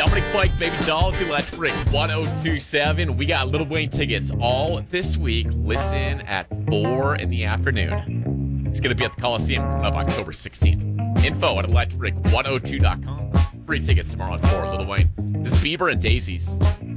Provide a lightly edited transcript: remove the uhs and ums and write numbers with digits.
Dominic Fike, Baby Doll, to Electric 1027. We got Lil Wayne tickets all this week. Listen at 4 in the afternoon. It's going to be at the Coliseum coming up October 16th. Info at electric102.com. Free tickets tomorrow at 4. Lil Wayne. This is Bieber and Daisies.